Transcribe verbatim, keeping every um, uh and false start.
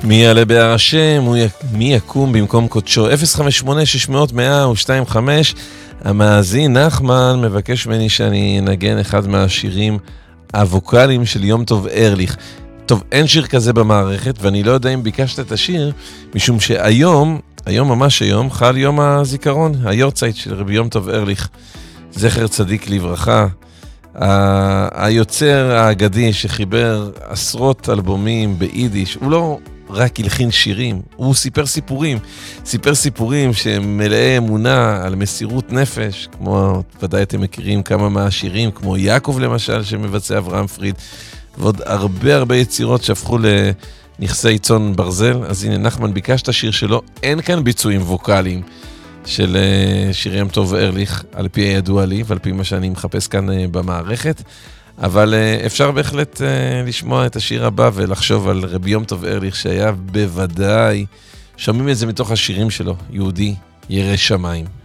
מי יעלה בהר השם, מי יקום במקום קודשו. אפס חמש שמונה שש מאות מאה ושתיים חמש. המאזין נחמן מבקש ממני שאני אנגן אחד מהשירים הווקליים של יום טוב ארליך. טוב, אין שיר כזה במערכת, ואני לא יודע אם ביקשת את השיר, משום שהיום, היום ממש היום, חל יום הזיכרון, היורצייט של רבי יום טוב ארליך, זכר צדיק לברכה, היוצר האגדי שחיבר עשרות אלבומים ביידיש. הוא לא רק הלחין שירים, הוא סיפר סיפורים, סיפר סיפורים שהם מלאי אמונה על מסירות נפש, כמו ודאי אתם מכירים כמה מהשירים, כמו יעקב למשל שמבצע אברהם פריד, ועוד הרבה הרבה יצירות שהפכו לנכסי צאן ברזל. אז הנה, נחמן ביקש את השיר שלו, אין כאן ביצועים ווקליים של שיר יום טוב ארליך, על פי הידוע לי ועל פי מה שאני מחפש כאן במערכת, אבל אפשר בהחלט לשמוע את השיר הבא ולחשוב על רבי יום טוב ארליך, שהיה בוודאי, שומעים את זה מתוך השירים שלו, יהודי ירא שמיים.